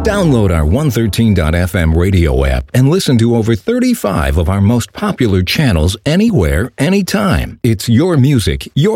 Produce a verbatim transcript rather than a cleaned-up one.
Download our one thirteen dot f m radio app and listen to over thirty-five of our most popular channels anywhere, anytime. It's your music, your